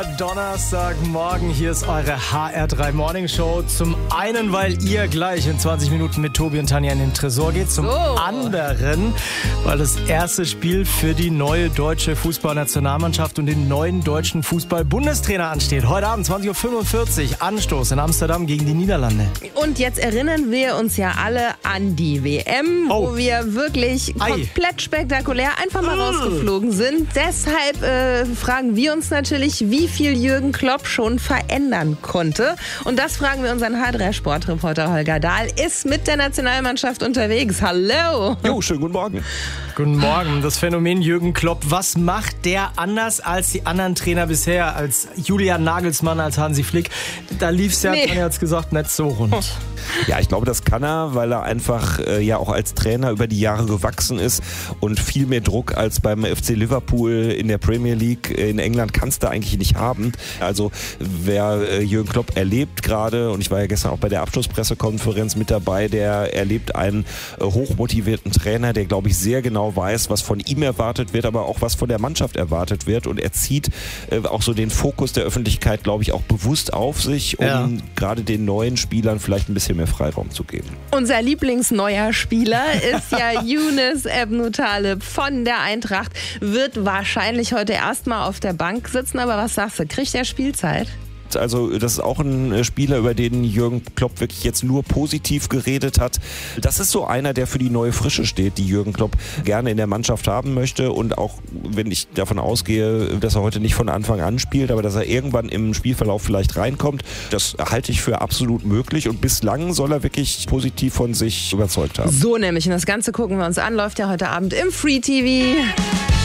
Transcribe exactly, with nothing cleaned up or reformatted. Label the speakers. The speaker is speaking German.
Speaker 1: Donnerstagmorgen, hier ist eure H R drei Morning Show. Zum einen, weil ihr gleich in zwanzig Minuten mit Tobi und Tanja in den Tresor geht. Zum
Speaker 2: oh.
Speaker 1: anderen, weil das erste Spiel für die neue deutsche Fußballnationalmannschaft und den neuen deutschen Fußball-Bundestrainer ansteht. Heute Abend zwanzig Uhr fünfundvierzig, Anstoß in Amsterdam gegen die Niederlande.
Speaker 2: Und jetzt erinnern wir uns ja alle an die W M,
Speaker 1: Oh.
Speaker 2: wo wir wirklich
Speaker 1: Ei.
Speaker 2: komplett spektakulär einfach mal rausgeflogen sind. Deshalb äh, fragen wir uns natürlich, wie viel Jürgen Klopp schon verändern konnte. Und das fragen wir unseren H drei Sportreporter Holger Dahl. Ist mit der Nationalmannschaft unterwegs. Hallo.
Speaker 3: Jo, schönen guten Morgen.
Speaker 1: Guten Morgen. Das Phänomen Jürgen Klopp. Was macht der anders als die anderen Trainer bisher? Als Julian Nagelsmann, als Hansi Flick? Da lief es ja,
Speaker 2: Nee.
Speaker 1: Tanja hat's gesagt, nicht so rund.
Speaker 3: Ja, ich glaube, das kann er, weil er einfach äh, ja auch als Trainer über die Jahre gewachsen ist und viel mehr Druck als beim F C Liverpool in der Premier League in England kannst du eigentlich nicht haben. Also wer äh, Jürgen Klopp erlebt gerade, und ich war ja gestern auch bei der Abschlusspressekonferenz mit dabei, der erlebt einen äh, hochmotivierten Trainer, der, glaube ich, sehr genau weiß, was von ihm erwartet wird, aber auch was von der Mannschaft erwartet wird, und er zieht äh, auch so den Fokus der Öffentlichkeit, glaube ich, auch bewusst auf sich, um
Speaker 1: Ja.
Speaker 3: gerade den neuen Spielern vielleicht ein bisschen mehr Freiraum zu geben.
Speaker 2: Unser Lieblingsneuer Spieler ist ja Younes Ebn Taleb von der Eintracht. Wird wahrscheinlich heute erstmal auf der Bank sitzen, aber was sagst du, kriegt er Spielzeit?
Speaker 3: Also das ist auch ein Spieler, über den Jürgen Klopp wirklich jetzt nur positiv geredet hat. Das ist so einer, der für die neue Frische steht, die Jürgen Klopp gerne in der Mannschaft haben möchte, und auch wenn ich davon ausgehe, dass er heute nicht von Anfang an spielt, aber dass er irgendwann im Spielverlauf vielleicht reinkommt, das halte ich für absolut möglich, und bislang soll er wirklich positiv von sich überzeugt haben.
Speaker 2: So nämlich, und das Ganze gucken wir uns an, läuft ja heute Abend im Free T V.